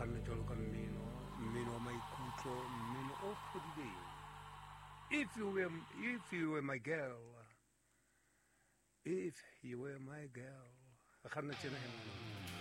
jolo cammino, meno a maikutlo, meno opo di day. If you were my girl, if you were my girl. Akhan na siya na